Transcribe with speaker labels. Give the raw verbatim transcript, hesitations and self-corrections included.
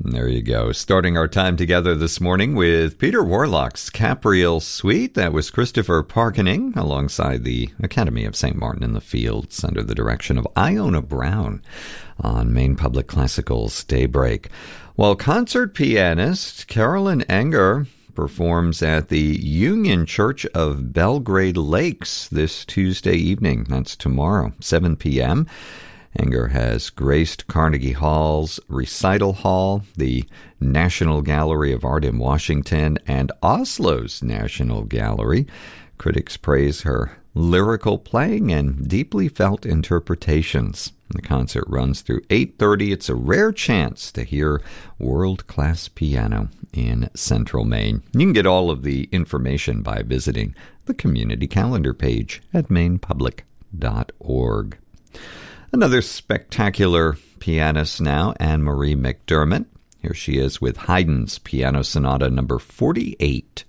Speaker 1: There you go. Starting our time together this morning with Peter Warlock's Capriel Suite. That was Christopher Parkening alongside the Academy of Saint Martin in the Fields under the direction of Iona Brown on Maine Public Classical's Daybreak. While concert pianist Carolyn Enger performs at the Union Church of Belgrade Lakes this Tuesday evening. That's tomorrow, seven p.m., Enger has graced Carnegie Hall's Recital Hall, the National Gallery of Art in Washington, and Oslo's National Gallery. Critics praise her lyrical playing and deeply felt interpretations. The concert runs through eight thirty. It's a rare chance to hear world-class piano in Central Maine. You can get all of the information by visiting the community calendar page at maine public dot org. Another spectacular pianist now, Anne-Marie McDermott. Here she is with Haydn's Piano Sonata number forty-eight.